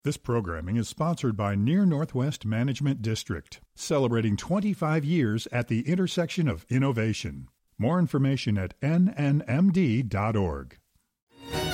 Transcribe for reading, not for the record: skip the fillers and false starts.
This programming is sponsored by Near Northwest Management District, celebrating 25 years at the intersection of innovation. More information at nnmd.org.